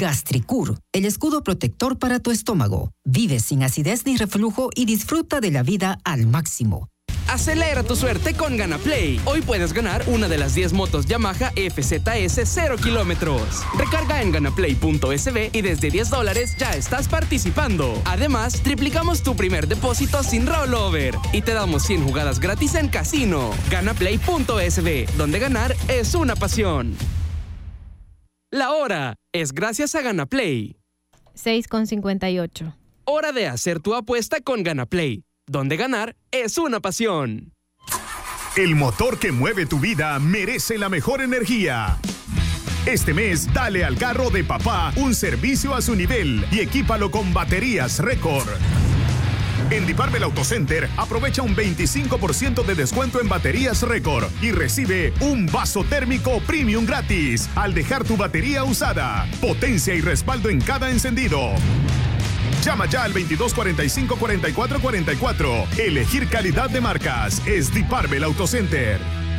Gastricur, el escudo protector para tu estómago. Vive sin acidez ni reflujo y disfruta de la vida al máximo. Acelera tu suerte con GanaPlay. Hoy puedes ganar una de las 10 motos Yamaha FZS 0 kilómetros. Recarga en ganaplay.sb y desde $10 ya estás participando. Además, triplicamos tu primer depósito sin rollover y te damos 100 jugadas gratis en casino. Ganaplay.sb, donde ganar es una pasión. La hora es gracias a GanaPlay. 6:58. Hora de hacer tu apuesta con GanaPlay, donde ganar es una pasión. El motor que mueve tu vida merece la mejor energía. Este mes, dale al carro de papá un servicio a su nivel y equípalo con baterías récord. En Department Auto Center, aprovecha un 25% de descuento en baterías récord y recibe un vaso térmico premium gratis al dejar tu batería usada. Potencia y respaldo en cada encendido. Llama ya al 2245-4444. Elegir calidad de marcas es Department Auto Center.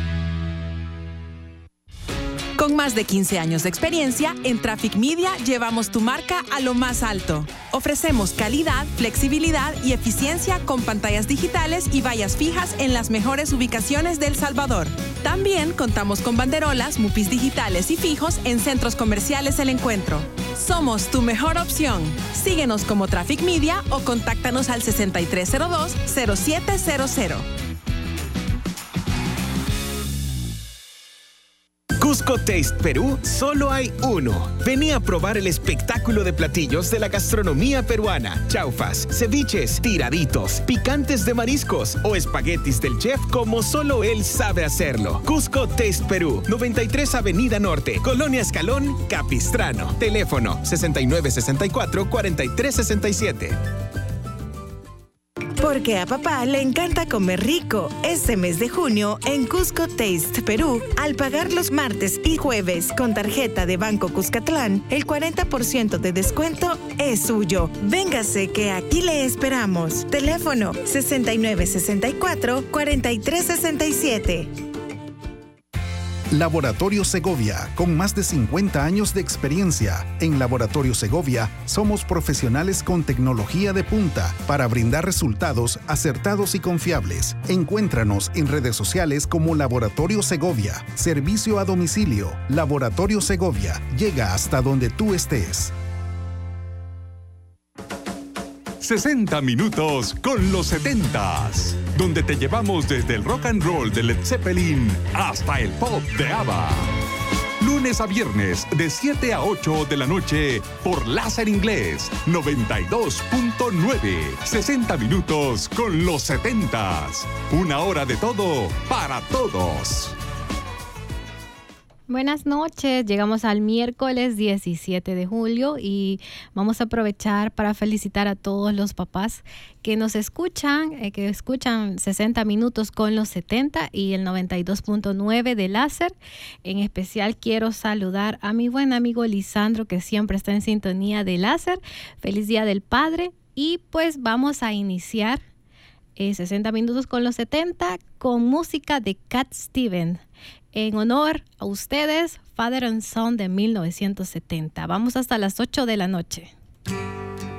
Con más de 15 años de experiencia, en Traffic Media llevamos tu marca a lo más alto. Ofrecemos calidad, flexibilidad y eficiencia con pantallas digitales y vallas fijas en las mejores ubicaciones de El Salvador. También contamos con banderolas, mupis digitales y fijos en centros comerciales El Encuentro. Somos tu mejor opción. Síguenos como Traffic Media o contáctanos al 6302-0700. Cusco Taste Perú, solo hay uno. Vení a probar el espectáculo de platillos de la gastronomía peruana. Chaufas, ceviches, tiraditos, picantes de mariscos o espaguetis del chef como solo él sabe hacerlo. Cusco Taste Perú, 93 Avenida Norte, Colonia Escalón, Capistrano. Teléfono 6964-4367. Porque a papá le encanta comer rico. Este mes de junio, en Cusco Taste Perú, al pagar los martes y jueves con tarjeta de Banco Cuscatlán, el 40% de descuento es suyo. Véngase que aquí le esperamos. Teléfono 6964-4367. Laboratorio Segovia, con más de 50 años de experiencia. En Laboratorio Segovia somos profesionales con tecnología de punta para brindar resultados acertados y confiables. Encuéntranos en redes sociales como Laboratorio Segovia. Servicio a domicilio. Laboratorio Segovia llega hasta donde tú estés. 60 minutos con los 70s, donde te llevamos desde el rock and roll de Led Zeppelin hasta el pop de ABBA. Lunes a viernes de 7 a 8 de la noche por Láser Inglés 92.9. 60 minutos con los 70s. Una hora de todo para todos. Buenas noches, llegamos al miércoles 17 de julio y vamos a aprovechar para felicitar a todos los papás que nos escuchan, que escuchan 60 minutos con los 70 y el 92.9 de Láser. En especial quiero saludar a mi buen amigo Lisandro, que siempre está en sintonía de Láser. Feliz Día del Padre y pues vamos a iniciar 60 minutos con los 70 con música de Cat Stevens. En honor a ustedes, Father and Son de 1970. Vamos hasta las 8 de la noche.